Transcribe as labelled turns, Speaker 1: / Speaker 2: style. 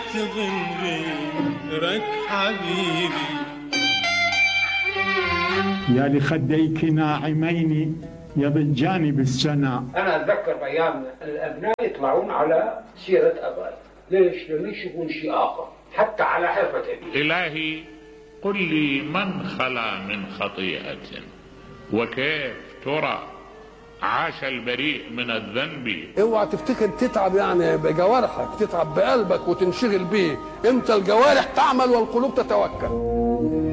Speaker 1: ابتغي غيرك حبيبي.
Speaker 2: يا لخديك ناعمين يا بالجانب السنا.
Speaker 3: أنا أتذكر أيام الأبناء يطلعون على سيرة أبائهم. ليش؟ لم يشوفون شيء آخر حتى على حرفة أبيه.
Speaker 4: إلهي قل لي من خلا من خطيئة وكيف ترى عاش البريء من الذنب.
Speaker 5: اوعى تفتكر تتعب يعني بجوارحك، تتعب بقلبك وتنشغل بيه. انت الجوارح تعمل والقلوب تتوكل.